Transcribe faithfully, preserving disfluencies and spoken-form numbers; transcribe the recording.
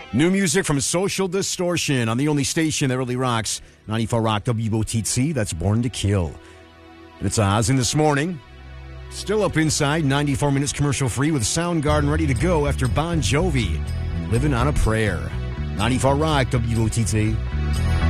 New music from Social Distortion on the only station that really rocks. ninety-four Rock W O T T, that's Born to Kill. And it's Oz in this morning. Still up inside, ninety-four minutes commercial free with Soundgarden ready to go after Bon Jovi. Living on a Prayer. ninety-four Rock W O T T.